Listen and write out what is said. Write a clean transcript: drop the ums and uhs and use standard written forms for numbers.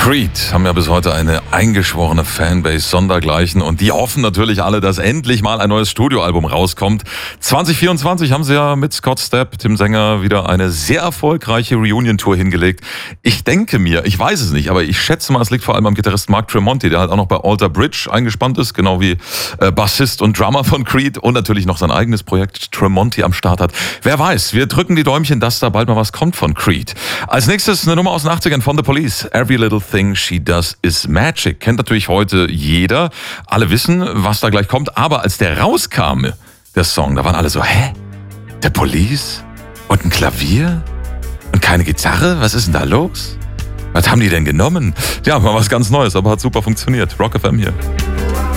Creed haben ja bis heute eine eingeschworene Fanbase sondergleichen und die hoffen natürlich alle, dass endlich mal ein neues Studioalbum rauskommt. 2024 haben sie ja mit Scott Stapp, dem Sänger, wieder eine sehr erfolgreiche Reunion-Tour hingelegt. Ich denke mir, ich weiß es nicht, aber ich schätze mal, es liegt vor allem am Gitarristen Mark Tremonti, der halt auch noch bei Alter Bridge eingespannt ist, genau wie Bassist und Drummer von Creed und natürlich noch sein eigenes Projekt Tremonti am Start hat. Wer weiß, wir drücken die Däumchen, dass da bald mal was kommt von Creed. Als nächstes eine Nummer aus den 80ern von The Police, Every Little Thing She Does Is Magic. Kennt natürlich heute jeder. Alle wissen, was da gleich kommt. Aber als der rauskam, der Song, da waren alle so, hä? The Police? Und ein Klavier? Und keine Gitarre? Was ist denn da los? Was haben die denn genommen? Ja, mal was ganz Neues, aber hat super funktioniert. Rock FM hier.